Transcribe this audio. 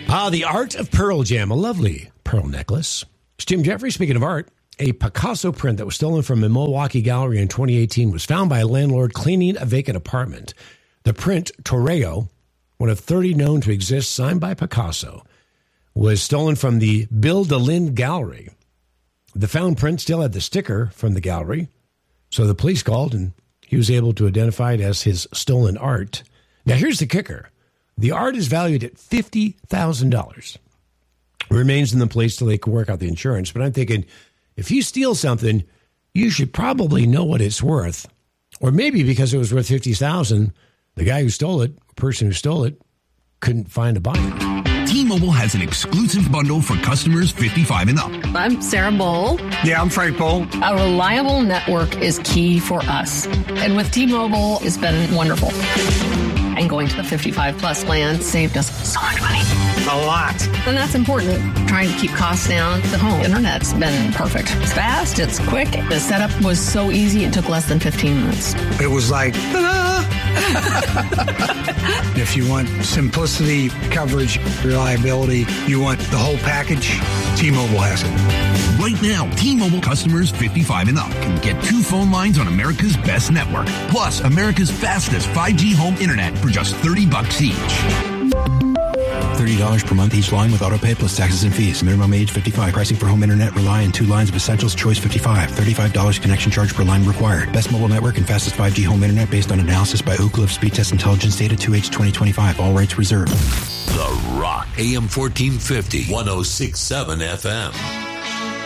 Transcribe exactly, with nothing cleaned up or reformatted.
Ah, the art of Pearl Jam, a lovely pearl necklace. It's Jim Jeffrey. Speaking of art, a Picasso print that was stolen from a Milwaukee gallery in twenty eighteen was found by a landlord cleaning a vacant apartment. The print, Toreo, one of thirty known to exist, signed by Picasso, was stolen from the Bill de Lynn Gallery. The found print still had the sticker from the gallery, so the police called and he was able to identify it as his stolen art. Now, here's the kicker. The art is valued at fifty thousand dollars. It remains in the place till they can work out the insurance. But I'm thinking, if you steal something, you should probably know what it's worth. Or maybe because it was worth fifty thousand dollars, the guy who stole it, the person who stole it, couldn't find a buyer. T-Mobile has an exclusive bundle for customers fifty-five and up. I'm Sarah Bowl. Yeah, I'm Frank Bowl. A reliable network is key for us. And with T-Mobile, it's been wonderful. And going to the fifty-five plus plan saved us so much money. A lot. And that's important. Trying to keep costs down. The home internet's been perfect. It's fast. It's quick. The setup was so easy. It took less than fifteen minutes. It was like, ta-da! If you want simplicity, coverage, reliability, you want the whole package, T-Mobile has it. Right now, T-Mobile customers fifty-five and up can get two phone lines on America's best network, plus America's fastest five G home internet for just thirty bucks each. thirty dollars per month each line with autopay plus taxes and fees. Minimum age fifty-five. Pricing for home internet rely on two lines of essentials. Choice fifty-five. thirty-five dollars connection charge per line required. Best mobile network and fastest five G home internet based on analysis by Oak Cliff Speed Test Intelligence Data two H twenty twenty-five. All rates reserved. The Rock. A M fourteen fifty. one oh six point seven F M.